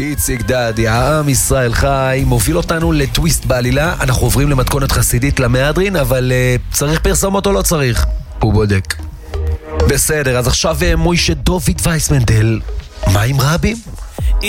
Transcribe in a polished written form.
איציק דדי, העם ישראל חי, מוביל אותנו לטוויסט בעלילה. אנחנו עוברים למתכונת חסידית למהדרין, אבל צריך פרסומות או לא צריך? הוא בודק. בסדר, אז עכשיו מוישה דוד וייסמנדל, מה עם רבים?